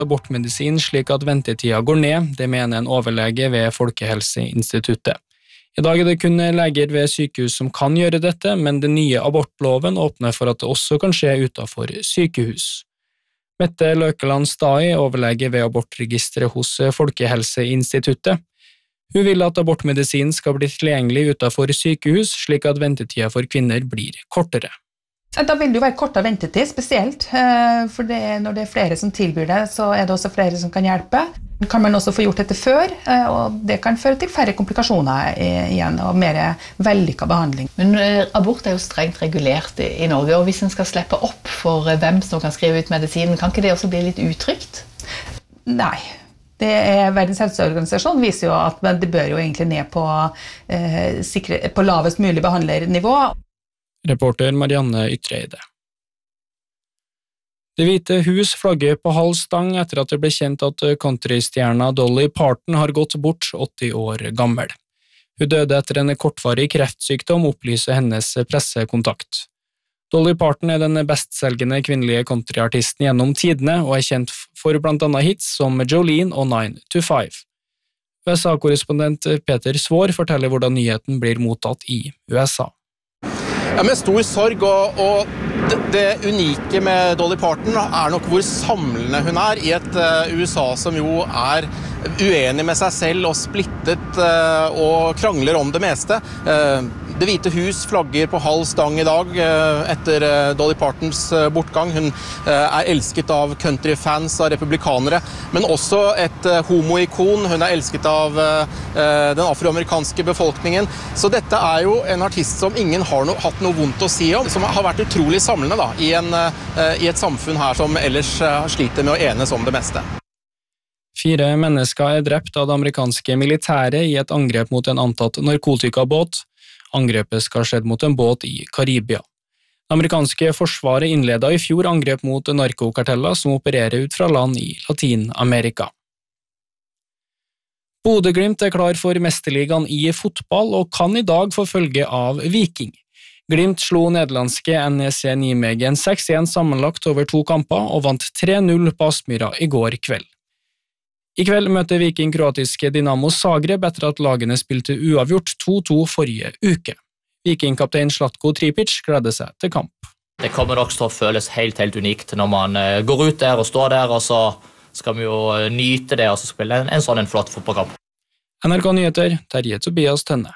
abortmedisin slik at ventetida går ned, det mener en overlege ved Folkehelseinstituttet. I dag det kun leger ved sykehus som kan gjøre dette, men den nye abortloven åpner for at det også kan skje utenfor sykehus. Mette Løkeland Stai, overlege ved abortregisteret hos Folkehelseinstituttet. Hun vil at abortmedisin skal bli tilgjengelig utenfor sykehus, slik at ventetida for kvinner blir kortere. Da vil det jo være kortere ventetid, spesielt, for når det flere som tilbyr det, så det også flere som kan hjelpe. Kan man også få gjort dette før, og det kan føre til færre komplikasjoner igjen, og mer vellykket behandling. Men abort jo strengt regulert i Norge, og hvis en skal slippe opp for hvem som kan skrive ut medisinen, kan ikke det også bli litt utrygt? Nei. Verdens helseorganisasjon viser jo at det bør jo egentlig ned på lavest mulig behandlernivå. Reporter Marianne Ytreide. Det hvite hus flagger på halv stang etter at det ble kjent at countrystjerna Dolly Parton har gått bort 80 år gammel. Hun døde etter en kortvarig kreftsykdom, opplyser hennes pressekontakt. Dolly Parton den bestselgende kvinnelige countryartisten gjennom tidene og kjent for blant annet hits som Jolene og 9 to 5. USA-korrespondent Peter Svår forteller hvordan nyheten blir mottatt i USA. Ja, med stor sorg, og det unike med Dolly Parton nok hvor samlende hun i et USA som jo uenig med seg selv og splittet og krangler om det meste. Det hvite hus flagger på halv stang i dag etter Dolly Partons bortgang. Hun elsket av countryfans, av republikanere, men også et homoikon. Hun elsket av den afroamerikanske befolkningen. Så dette jo en artist som ingen har hatt noe vondt å si om, som har vært utrolig samlende da, i et samfunn her som ellers sliter med å enes om det meste. 4 mennesker drept av det amerikanske militæret i et angrep mot en antatt narkotikabåt. Angrepet skal ha skjedd mot en båt i Karibia. Det amerikanske forsvaret innledet i fjor angrep mot narkokarteller som opererer ut fra land i Latin-Amerika. Bodø/Glimt klar for mesterligaen i fotball og kan i dag få følge av Viking. Glimt slo nederlandske NEC Nijmegen 6-1 sammenlagt over 2 kamper og vant 3-0 på Aspmyra i går kveld. I kveld møter Viking kroatiske Dinamo Zagreb etter at lagene spilte uavgjort 2-2 forrige uke. Viking-kaptein Zlatko Tripic gleder seg til kamp. Det kommer også til å føles helt unikt når man går ut der og står der, og så skal vi jo nyte det og så spille en sånn flott fotballkamp. NRK Nyheter, Terje Tobias Tønne.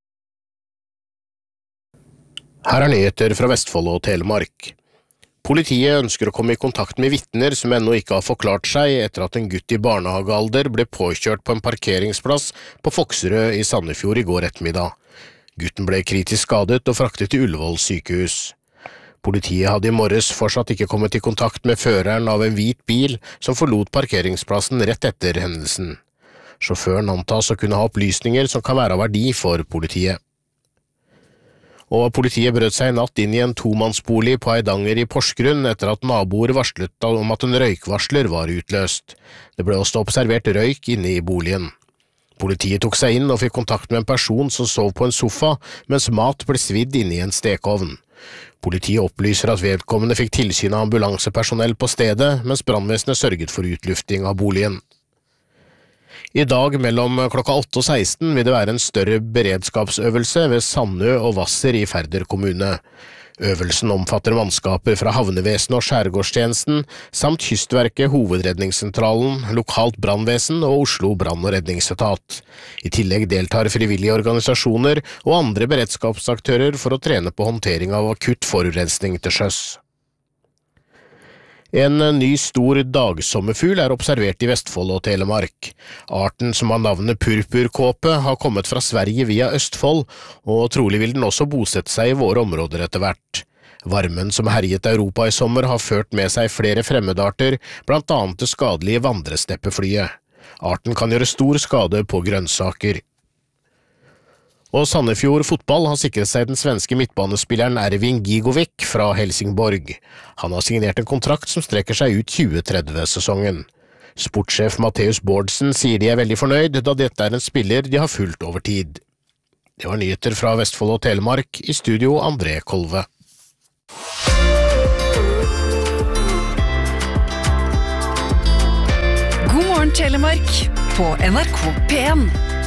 Her nyheter fra Vestfold og Telemark. Politiet ønsker å komme i kontakt med vitner som ennå ikke har forklart seg etter at en gutt i barnehagealder ble påkjørt på en parkeringsplass på Fokserød i Sandefjord i går ettermiddag. Gutten ble kritisk skadet og fraktet til Ullevål sykehus. Politiet hadde i morges fortsatt ikke kommet i kontakt med føreren av en hvit bil som forlot parkeringsplassen rett etter hendelsen. Sjåføren antas å kunne ha opplysninger som kan være av verdi for politiet. Og politiet brøt seg i natt inn i en tomannsbolig på Eidanger i Porsgrunn etter at naboer varslet om at en røykvarsler var utløst. Det ble også observert røyk inne i boligen. Politiet tok seg inn og fikk kontakt med en person som sov på en sofa, mens mat ble svidd inne i en stekeovn. Politiet opplyser at vedkommende fikk tilsyn av ambulansepersonell på stedet, mens brannvesenet sørget for utlufting av boligen. I dag mellom klokka 8 og 16 vil det være en større beredskapsøvelse ved Sandø og Hvasser i Færder kommune. Øvelsen omfatter mannskaper fra havnevesenet og skjærgårdstjenesten, samt Kystverket, Hovedredningssentralen, lokalt brannvesen og Oslo brann- og redningsetat. I tillegg deltar frivillige organisasjoner og andre beredskapsaktører for å trene på håndtering av akutt forurensning til sjøs. En ny stor dagsommerfugl observert i Vestfold og Telemark. Arten som har navnet purpurkåpe har kommet fra Sverige via Østfold, og trolig vil den også bosette seg i våre områder etter hvert. Varmen som herjet Europa i sommer har ført med seg flere fremmedarter, blant annet det skadelige vandresteppeflyet. Arten kan gjøre stor skade på grønnsaker. Og Sandefjord fotball har sikret seg den svenske midtbanespilleren Ervin Gigovic fra Helsingborg. Han har signert en kontrakt som strekker seg ut 2030-sesongen. Sportssjef Matteus Bårdsen sier de veldig fornøyd, da dette en spiller de har fulgt over tid. Det var nyheter fra Vestfold og Telemark, i studio André Kolve. Telemark på NRK P1.